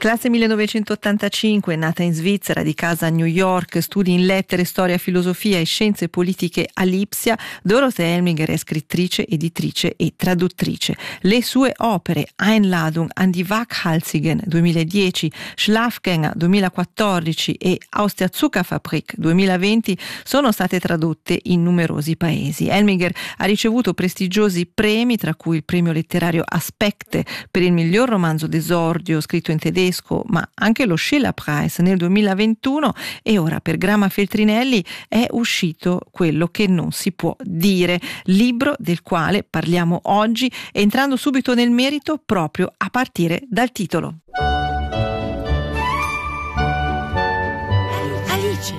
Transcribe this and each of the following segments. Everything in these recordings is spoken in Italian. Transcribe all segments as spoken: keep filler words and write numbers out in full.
Classe millenovecentottantacinque, nata in Svizzera, di casa a New York, studi in lettere, storia, filosofia e scienze politiche a Lipsia, Dorothea Elmiger è scrittrice, editrice e traduttrice. Le sue opere Einladung an die Waghalsigen duemiladieci, Schlafgänger duemilaquattordici e Aus der Zuckerfabrik duemilaventi sono state tradotte in numerosi paesi. Elmiger ha ricevuto prestigiosi premi, tra cui il premio letterario Aspekte per il miglior romanzo d'esordio scritto in tedesco, ma anche lo Schiller-Preis nel duemilaventuno, e ora per Grama Feltrinelli è uscito Quello che non si può dire, libro del quale parliamo oggi, entrando subito nel merito proprio a partire dal titolo. Alice.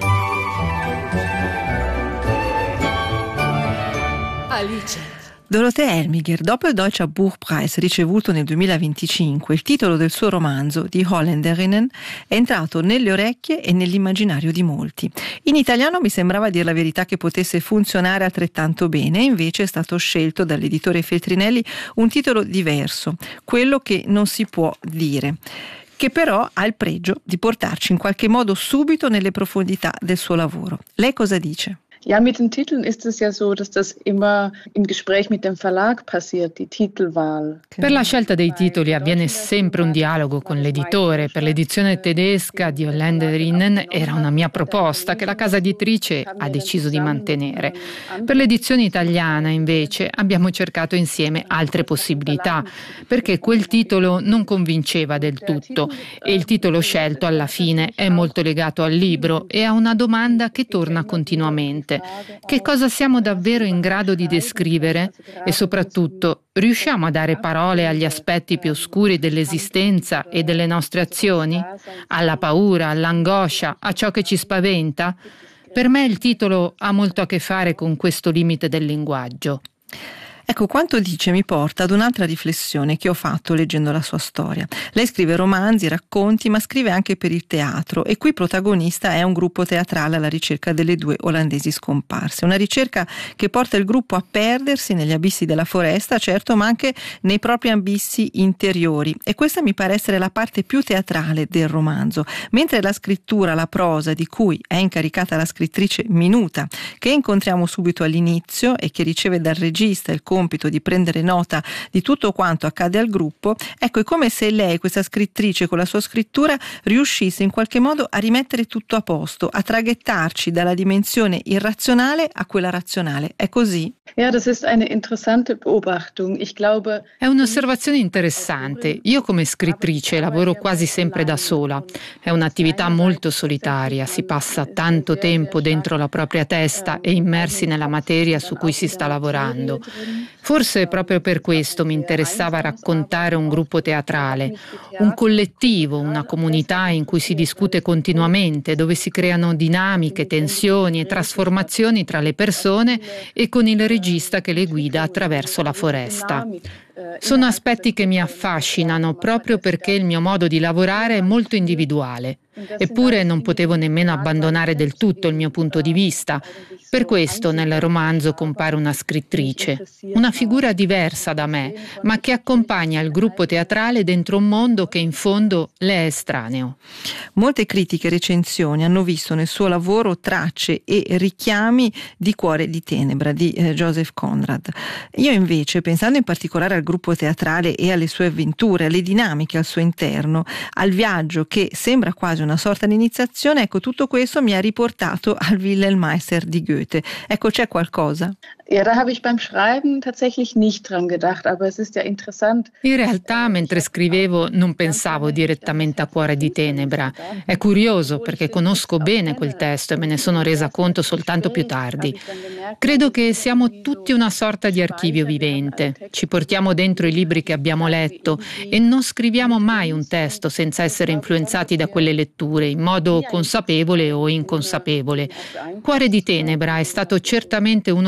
Alice. Dorothea Elmiger, dopo il Deutscher Buchpreis ricevuto nel duemilaventicinque, il titolo del suo romanzo, Die Holländerinnen, è entrato nelle orecchie e nell'immaginario di molti. In italiano mi sembrava, a dir la verità, che potesse funzionare altrettanto bene, e invece è stato scelto dall'editore Feltrinelli un titolo diverso, Quello che non si può dire, che però ha il pregio di portarci in qualche modo subito nelle profondità del suo lavoro. Lei cosa dice? Ja, mit den Titeln ist es ja so, dass das immer im Gespräch mit dem Verlag passiert, die Titelwahl. Per la scelta dei titoli avviene sempre un dialogo con l'editore. Per l'edizione tedesca di Holländerinnen era una mia proposta che la casa editrice ha deciso di mantenere. Per l'edizione italiana, invece, abbiamo cercato insieme altre possibilità, perché quel titolo non convinceva del tutto, e il titolo scelto alla fine è molto legato al libro e a una domanda che torna continuamente. Che cosa siamo davvero in grado di descrivere e soprattutto riusciamo a dare parole agli aspetti più oscuri dell'esistenza e delle nostre azioni? Alla paura, all'angoscia, a ciò che ci spaventa? Per me il titolo ha molto a che fare con questo limite del linguaggio. Ecco, quanto dice mi porta ad un'altra riflessione che ho fatto leggendo la sua storia. Lei scrive romanzi, racconti, ma scrive anche per il teatro, e qui protagonista è un gruppo teatrale alla ricerca delle due olandesi scomparse. Una ricerca che porta il gruppo a perdersi negli abissi della foresta, certo, ma anche nei propri abissi interiori, e questa mi pare essere la parte più teatrale del romanzo, mentre la scrittura, la prosa, di cui è incaricata la scrittrice Minuta, che incontriamo subito all'inizio e che riceve dal regista il compito di prendere nota di tutto quanto accade al gruppo, ecco, è come se lei, questa scrittrice, con la sua scrittura riuscisse in qualche modo a rimettere tutto a posto, a traghettarci dalla dimensione irrazionale a quella razionale. È così? Ja, das ist eine interessante Beobachtung. Ich glaube, È un'osservazione interessante. Io come scrittrice lavoro quasi sempre da sola. È un'attività molto solitaria, si passa tanto tempo dentro la propria testa e immersi nella materia su cui si sta lavorando. Forse proprio per questo mi interessava raccontare un gruppo teatrale, un collettivo, una comunità in cui si discute continuamente, dove si creano dinamiche, tensioni e trasformazioni tra le persone e con il regista che le guida attraverso la foresta. Sono aspetti che mi affascinano proprio perché il mio modo di lavorare è molto individuale. Eppure non potevo nemmeno abbandonare del tutto il mio punto di vista. Per questo nel romanzo compare una scrittrice, una figura diversa da me, ma che accompagna il gruppo teatrale dentro un mondo che in fondo le è estraneo. Molte critiche e recensioni hanno visto nel suo lavoro tracce e richiami di Cuore di tenebra di eh, Joseph Conrad. Io invece, pensando in particolare al gruppo teatrale e alle sue avventure, alle dinamiche al suo interno, al viaggio che sembra quasi una sorta di iniziazione, ecco, tutto questo mi ha riportato al Wilhelm-Meister di Goethe. Ecco, c'è qualcosa? Ja, da habe ich beim Schreiben tatsächlich nicht dran gedacht, aber es ist ja interessant. In realtà, mentre scrivevo, non pensavo direttamente a Cuore di tenebra. È curioso perché conosco bene quel testo e me ne sono resa conto soltanto più tardi. Credo che siamo tutti una sorta di archivio vivente. Ci portiamo dentro i libri che abbiamo letto e non scriviamo mai un testo senza essere influenzati da quelle letture, in modo consapevole o inconsapevole. Cuore di tenebra è stato certamente uno dei riferimenti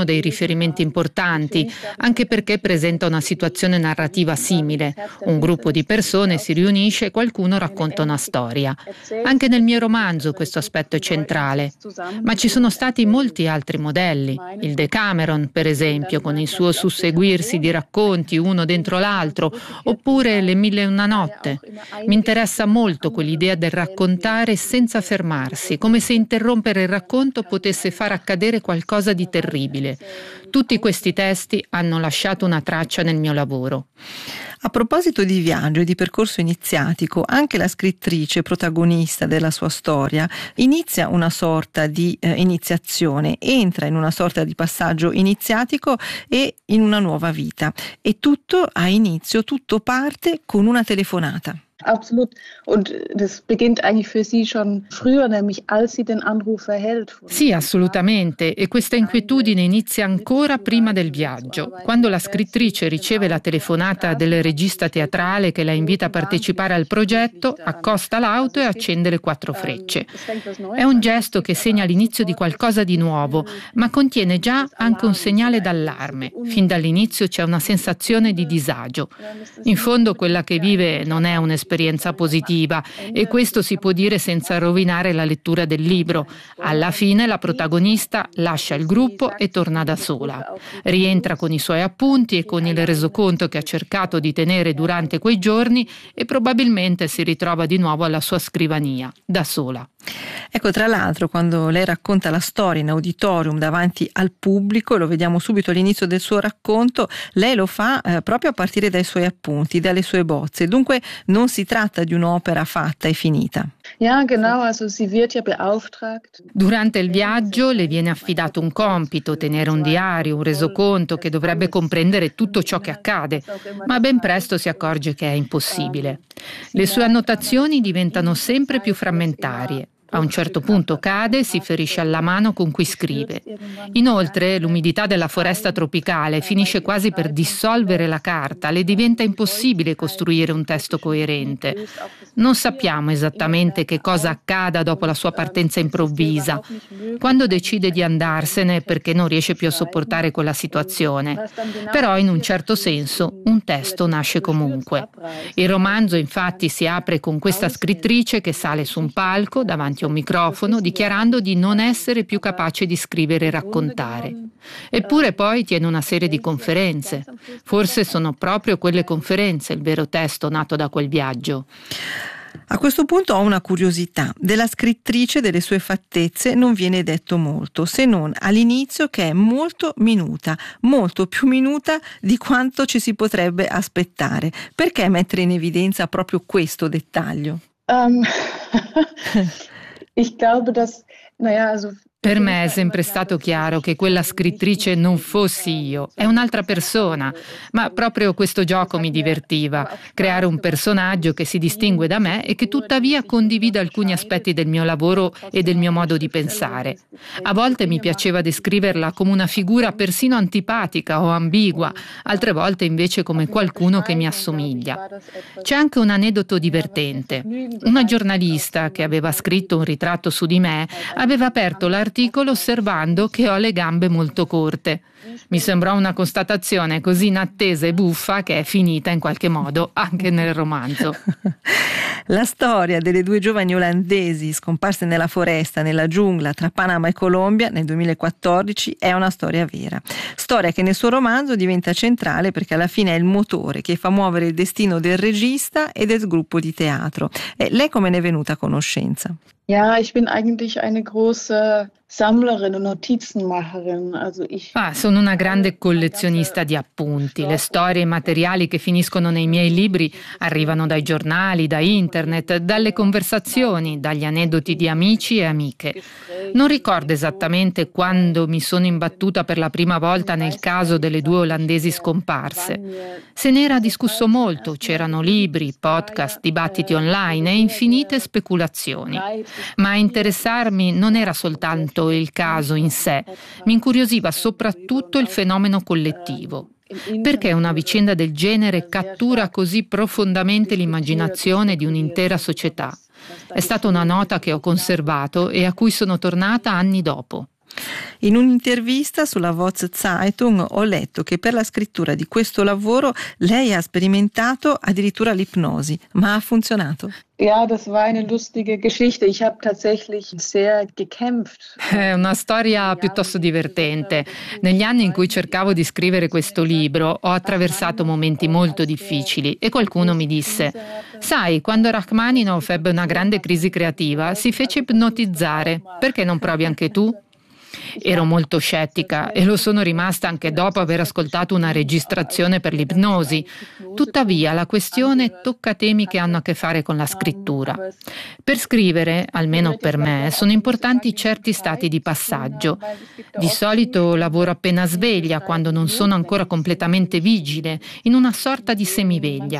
riferimenti importanti, anche perché presenta una situazione narrativa simile. Un gruppo di persone si riunisce e qualcuno racconta una storia. Anche nel mio romanzo questo aspetto è centrale, ma ci sono stati molti altri modelli. Il Decameron, per esempio, con il suo susseguirsi di racconti uno dentro l'altro, oppure Le Mille e una notte. Mi interessa molto quell'idea del raccontare senza fermarsi, come se interrompere il racconto potesse far accadere qualcosa di terribile. Tutti questi testi hanno lasciato una traccia nel mio lavoro. A proposito di viaggio e di percorso iniziatico, anche la scrittrice protagonista della sua storia inizia una sorta di eh, iniziazione, entra in una sorta di passaggio iniziatico e in una nuova vita. E tutto ha inizio, tutto parte con una telefonata. Absolut. Und das beginnt eigentlich für sie schon früher, nämlich als sie den Anruf erhält. Sì, assolutamente. E questa inquietudine inizia ancora prima del viaggio. Quando la scrittrice riceve la telefonata del regista teatrale che la invita a partecipare al progetto, accosta l'auto e accende le quattro frecce. È un gesto che segna l'inizio di qualcosa di nuovo, ma contiene già anche un segnale d'allarme. Fin dall'inizio c'è una sensazione di disagio. In fondo quella che vive non è un'esperienza esperienza positiva, e questo si può dire senza rovinare la lettura del libro. Alla fine la protagonista lascia il gruppo e torna da sola. Rientra con i suoi appunti e con il resoconto che ha cercato di tenere durante quei giorni e probabilmente si ritrova di nuovo alla sua scrivania, da sola. Ecco, tra l'altro, quando lei racconta la storia in auditorium davanti al pubblico, lo vediamo subito all'inizio del suo racconto, lei lo fa eh, proprio a partire dai suoi appunti, dalle sue bozze. Dunque non si tratta di un'opera fatta e finita. Ja, genau, also sie wird ja beauftragt. Durante il viaggio le viene affidato un compito, tenere un diario, un resoconto che dovrebbe comprendere tutto ciò che accade, ma ben presto si accorge che è impossibile. Le sue annotazioni diventano sempre più frammentarie. A un certo punto cade e si ferisce alla mano con cui scrive. Inoltre, l'umidità della foresta tropicale finisce quasi per dissolvere la carta, le diventa impossibile costruire un testo coerente. Non sappiamo esattamente che cosa accada dopo la sua partenza improvvisa, quando decide di andarsene perché non riesce più a sopportare quella situazione. Però, in un certo senso, un testo nasce comunque. Il romanzo, infatti, si apre con questa scrittrice che sale su un palco davanti a un microfono dichiarando di non essere più capace di scrivere e raccontare. Eppure poi tiene una serie di conferenze. Forse sono proprio quelle conferenze il vero testo nato da quel viaggio. A questo punto ho una curiosità. Della scrittrice, delle sue fattezze non viene detto molto, se non all'inizio che è molto minuta, molto più minuta di quanto ci si potrebbe aspettare. Perché mettere in evidenza proprio questo dettaglio? Um, ich glaube, dass, naja, also Per me è sempre stato chiaro che quella scrittrice non fossi io, è un'altra persona, ma proprio questo gioco mi divertiva, creare un personaggio che si distingue da me e che tuttavia condivide alcuni aspetti del mio lavoro e del mio modo di pensare. A volte mi piaceva descriverla come una figura persino antipatica o ambigua, altre volte invece come qualcuno che mi assomiglia. C'è anche un aneddoto divertente. Una giornalista che aveva scritto un ritratto su di me aveva aperto l'articolo osservando che ho le gambe molto corte. Mi sembrò una constatazione così inattesa e buffa che è finita in qualche modo anche nel romanzo. La storia delle due giovani olandesi scomparse nella foresta, nella giungla tra Panama e Colombia nel duemilaquattordici è una storia vera. Storia che nel suo romanzo diventa centrale perché alla fine è il motore che fa muovere il destino del regista e del gruppo di teatro. E lei come ne è venuta a conoscenza? Ja, ich bin eigentlich eine große Sammlerin und Notizenmacherin. Also ich Ah, sono una grande collezionista di appunti. Le storie e i materiali che finiscono nei miei libri arrivano dai giornali, da internet, dalle conversazioni, dagli aneddoti di amici e amiche. Non ricordo esattamente quando mi sono imbattuta per la prima volta nel caso delle due olandesi scomparse. Se ne era discusso molto, c'erano libri, podcast, dibattiti online e infinite speculazioni. Ma a interessarmi non era soltanto il caso in sé, mi incuriosiva soprattutto il fenomeno collettivo. Perché una vicenda del genere cattura così profondamente l'immaginazione di un'intera società? È stata una nota che ho conservato e a cui sono tornata anni dopo. In un'intervista sulla Voz Zeitung ho letto che per la scrittura di questo lavoro lei ha sperimentato addirittura l'ipnosi, ma ha funzionato? Ja, das war eine lustige Geschichte. Ich habe tatsächlich sehr gekämpft. È una storia piuttosto divertente. Negli anni in cui cercavo di scrivere questo libro ho attraversato momenti molto difficili e qualcuno mi disse: sai, quando Rachmaninov ebbe una grande crisi creativa si fece ipnotizzare, perché non provi anche tu? Ero molto scettica e lo sono rimasta anche dopo aver ascoltato una registrazione per l'ipnosi. Tuttavia la questione tocca temi che hanno a che fare con la scrittura. Per scrivere, almeno per me, sono importanti certi stati di passaggio. Di solito lavoro appena sveglia, quando non sono ancora completamente vigile, in una sorta di semiveglia.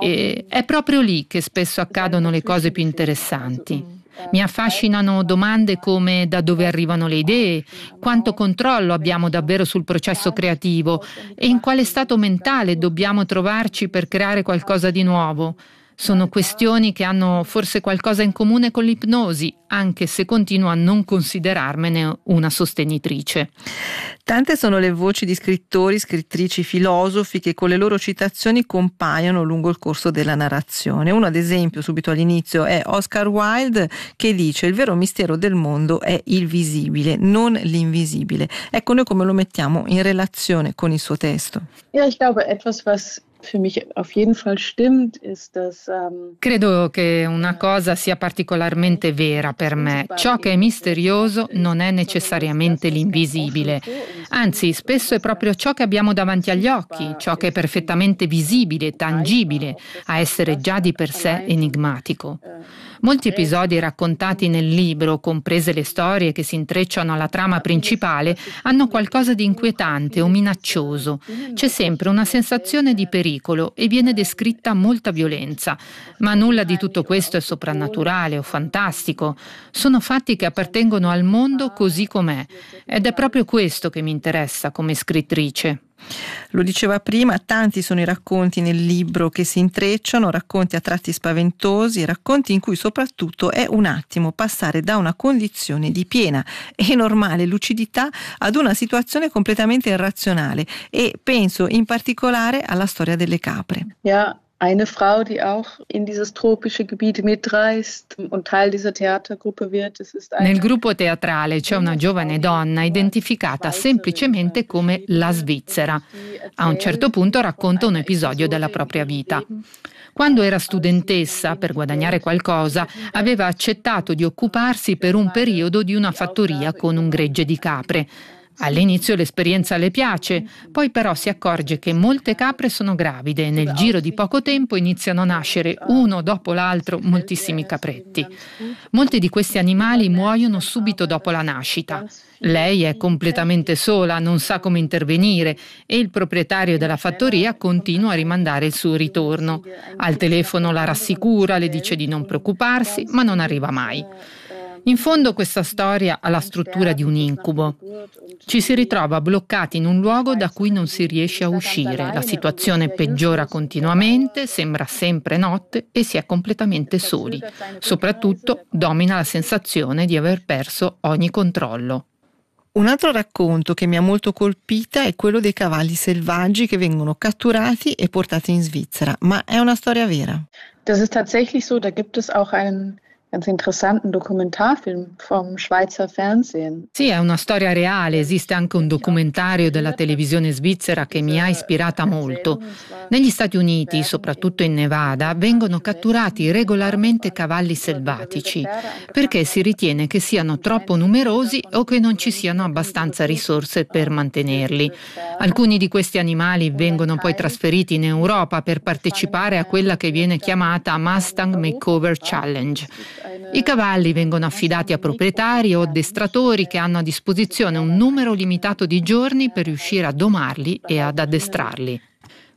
E è proprio lì che spesso accadono le cose più interessanti. Mi affascinano domande come: da dove arrivano le idee, quanto controllo abbiamo davvero sul processo creativo e in quale stato mentale dobbiamo trovarci per creare qualcosa di nuovo. Sono questioni che hanno forse qualcosa in comune con l'ipnosi, anche se continuo a non considerarmene una sostenitrice. Tante sono le voci di scrittori, scrittrici, filosofi che con le loro citazioni compaiono lungo il corso della narrazione. Uno, ad esempio, subito all'inizio è Oscar Wilde, che dice: il vero mistero del mondo è il visibile, non l'invisibile. Ecco, noi come lo mettiamo in relazione con il suo testo? Ja, ich glaube, etwas, was für mich auf jeden Fall stimmt, ist, dass um... Credo che una cosa sia particolarmente vera per me. Ciò che è misterioso non è necessariamente l'invisibile. Anzi, spesso è proprio ciò che abbiamo davanti agli occhi, ciò che è perfettamente visibile, tangibile, a essere già di per sé enigmatico. Molti episodi raccontati nel libro, comprese le storie che si intrecciano alla trama principale, hanno qualcosa di inquietante o minaccioso. C'è sempre una sensazione di pericolo e viene descritta molta violenza. Ma nulla di tutto questo è soprannaturale o fantastico. Sono fatti che appartengono al mondo così com'è. Ed è proprio questo che mi interessa come scrittrice. Lo diceva prima, tanti sono i racconti nel libro che si intrecciano, racconti a tratti spaventosi, racconti in cui soprattutto è un attimo passare da una condizione di piena e normale lucidità ad una situazione completamente irrazionale, e penso in particolare alla storia delle capre. Ja. Eine Frau, die auch in dieses tropische Gebiet mitreist und Teil dieser Theatergruppe wird. Es ist eine... Nel gruppo teatrale c'è una giovane donna identificata semplicemente come la Svizzera. A un certo punto racconta un episodio della propria vita. Quando era studentessa, per guadagnare qualcosa, aveva accettato di occuparsi per un periodo di una fattoria con un gregge di capre. All'inizio l'esperienza le piace, poi però si accorge che molte capre sono gravide e nel giro di poco tempo iniziano a nascere uno dopo l'altro moltissimi capretti. Molti di questi animali muoiono subito dopo la nascita. Lei è completamente sola, non sa come intervenire e il proprietario della fattoria continua a rimandare il suo ritorno. Al telefono la rassicura, le dice di non preoccuparsi, ma non arriva mai. In fondo questa storia ha la struttura di un incubo. Ci si ritrova bloccati in un luogo da cui non si riesce a uscire. La situazione peggiora continuamente, sembra sempre notte e si è completamente soli. Soprattutto domina la sensazione di aver perso ogni controllo. Un altro racconto che mi ha molto colpita è quello dei cavalli selvaggi che vengono catturati e portati in Svizzera, ma è una storia vera. Das ist tatsächlich so, da gibt es auch einen ganz interessanten Dokumentarfilm vom Schweizer Fernsehen. Sì, è una storia reale, esiste anche un documentario della televisione svizzera che mi ha ispirata molto. Negli Stati Uniti, soprattutto in Nevada, vengono catturati regolarmente cavalli selvatici perché si ritiene che siano troppo numerosi o che non ci siano abbastanza risorse per mantenerli. Alcuni di questi animali vengono poi trasferiti in Europa per partecipare a quella che viene chiamata Mustang Makeover Challenge. I cavalli vengono affidati a proprietari o addestratori che hanno a disposizione un numero limitato di giorni per riuscire a domarli e ad addestrarli.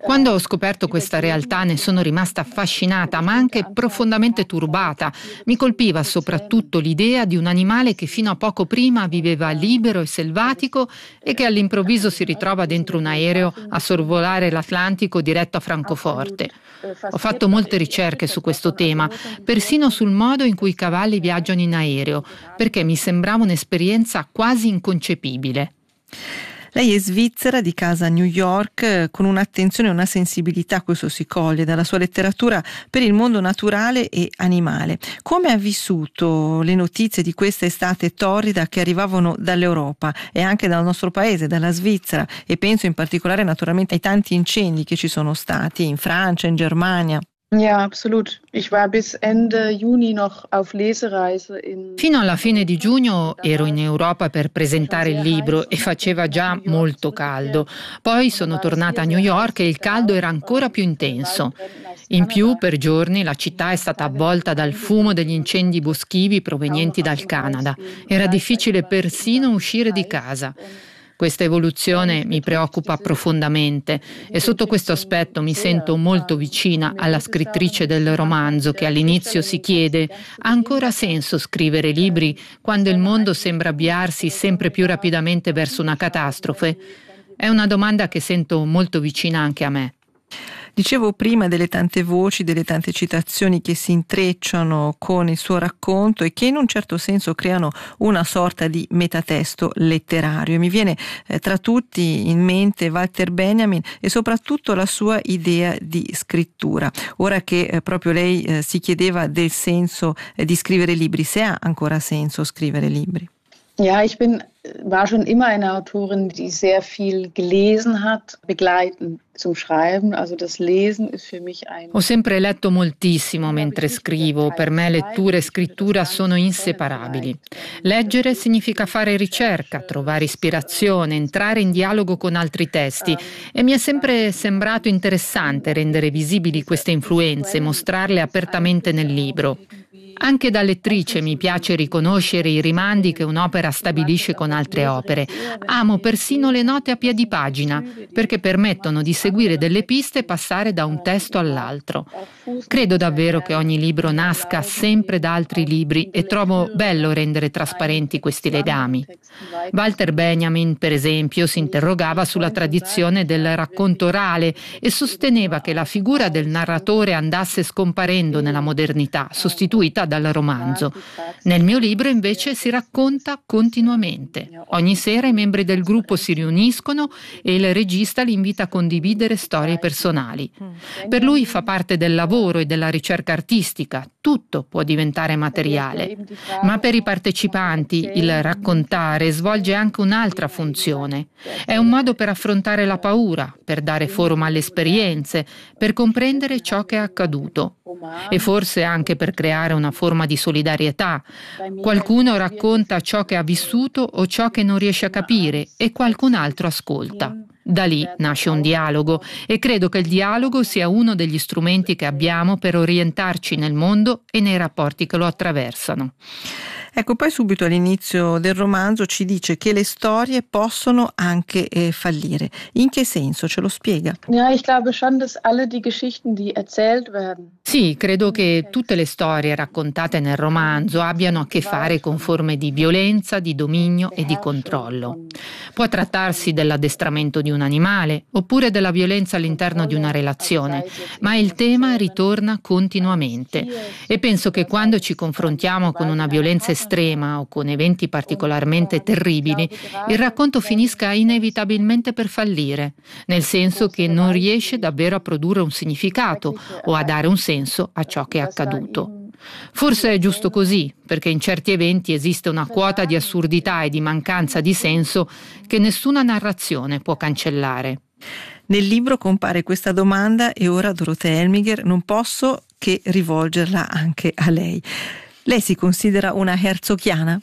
Quando ho scoperto questa realtà ne sono rimasta affascinata, ma anche profondamente turbata. Mi colpiva soprattutto l'idea di un animale che fino a poco prima viveva libero e selvatico e che all'improvviso si ritrova dentro un aereo a sorvolare l'Atlantico diretto a Francoforte. Ho fatto molte ricerche su questo tema, persino sul modo in cui i cavalli viaggiano in aereo, perché mi sembrava un'esperienza quasi inconcepibile. Lei è svizzera, di casa a New York, con un'attenzione e una sensibilità, questo si coglie dalla sua letteratura, per il mondo naturale e animale. Come ha vissuto le notizie di questa estate torrida che arrivavano dall'Europa e anche dal nostro paese, dalla Svizzera, e penso in particolare naturalmente ai tanti incendi che ci sono stati in Francia, in Germania? Ja, absolut. Ich war bis Ende Juni noch auf Lesereise in... Fino alla fine di giugno ero in Europa per presentare il libro e faceva già molto caldo. Poi sono tornata a New York e il caldo era ancora più intenso. In più, per giorni la città è stata avvolta dal fumo degli incendi boschivi provenienti dal Canada. Era difficile persino uscire di casa. Questa evoluzione mi preoccupa profondamente e sotto questo aspetto mi sento molto vicina alla scrittrice del romanzo che all'inizio si chiede: ha ancora senso scrivere libri quando il mondo sembra avviarsi sempre più rapidamente verso una catastrofe? È una domanda che sento molto vicina anche a me. Dicevo prima delle tante voci, delle tante citazioni che si intrecciano con il suo racconto e che in un certo senso creano una sorta di metatesto letterario. Mi viene eh, tra tutti in mente Walter Benjamin e soprattutto la sua idea di scrittura. Ora che eh, proprio lei eh, si chiedeva del senso eh, di scrivere libri, se ha ancora senso scrivere libri. Ja, ich bin, war schon immer eine Autorin, die sehr viel gelesen hat, begleitend zum Schreiben. Also das Lesen ist für mich ein... Ho sempre letto moltissimo mentre scrivo. Per me lettura e scrittura sono inseparabili. Leggere significa fare ricerca, trovare ispirazione, entrare in dialogo con altri testi e mi è sempre sembrato interessante rendere visibili queste influenze, mostrarle apertamente nel libro. Anche da lettrice mi piace riconoscere i rimandi che un'opera stabilisce con altre opere. Amo persino le note a piedi pagina, perché permettono di seguire delle piste e passare da un testo all'altro. Credo davvero che ogni libro nasca sempre da altri libri e trovo bello rendere trasparenti questi legami. Walter Benjamin, per esempio, si interrogava sulla tradizione del racconto orale e sosteneva che la figura del narratore andasse scomparendo nella modernità, sostituita dal romanzo. Nel mio libro invece si racconta continuamente. Ogni sera i membri del gruppo si riuniscono e il regista li invita a condividere storie personali. Per lui fa parte del lavoro e della ricerca artistica. Tutto può diventare materiale. Ma per i partecipanti il raccontare svolge anche un'altra funzione. È un modo per affrontare la paura, per dare forma alle esperienze, per comprendere ciò che è accaduto. E forse anche per creare una forma di solidarietà. Qualcuno racconta ciò che ha vissuto o ciò che non riesce a capire e qualcun altro ascolta. Da lì nasce un dialogo e credo che il dialogo sia uno degli strumenti che abbiamo per orientarci nel mondo e nei rapporti che lo attraversano. Ecco, poi subito all'inizio del romanzo ci dice che le storie possono anche eh, fallire. In che senso? Ce lo spiega? Ja, ich glaube schon, dass alle die Geschichten, die erzählt werden. Sì, credo che tutte le storie raccontate nel romanzo abbiano a che fare con forme di violenza, di dominio e di controllo. Può trattarsi dell'addestramento di un animale oppure della violenza all'interno di una relazione, ma il tema ritorna continuamente e penso che quando ci confrontiamo con una violenza estrema o con eventi particolarmente terribili, il racconto finisca inevitabilmente per fallire, nel senso che non riesce davvero a produrre un significato o a dare un senso a ciò che è accaduto. Forse è giusto così, perché in certi eventi esiste una quota di assurdità e di mancanza di senso che nessuna narrazione può cancellare. Nel libro compare questa domanda e ora, Dorothea Elmiger, non posso che rivolgerla anche a lei. Lei si considera una herzogiana?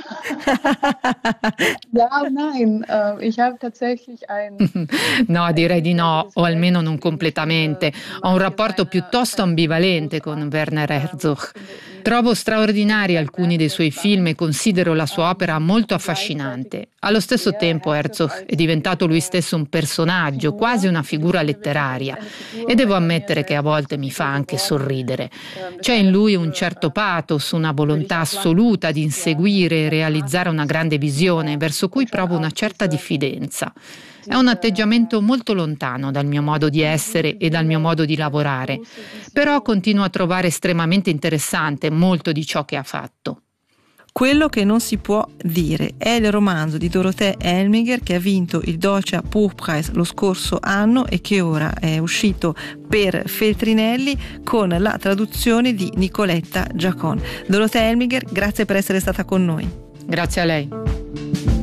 Ja, nein, uh, ich habe tatsächlich ein... No, direi di no, o almeno non completamente. Ho un rapporto piuttosto ambivalente con Werner Herzog. Trovo straordinari alcuni dei suoi film e considero la sua opera molto affascinante. Allo stesso tempo Herzog è diventato lui stesso un personaggio, quasi una figura letteraria, e devo ammettere che a volte mi fa anche sorridere. C'è in lui un certo pathos, una volontà assoluta di inseguire e realizzare una grande visione, verso cui provo una certa diffidenza. È un atteggiamento molto lontano dal mio modo di essere e dal mio modo di lavorare, però continuo a trovare estremamente interessante molto di ciò che ha fatto. Quello che non si può dire è il romanzo di Dorothée Elmiger che ha vinto il Deutscher Buchpreis lo scorso anno e che ora è uscito per Feltrinelli con la traduzione di Nicoletta Giacon. Dorothée Elmiger, grazie per essere stata con noi. Grazie a lei.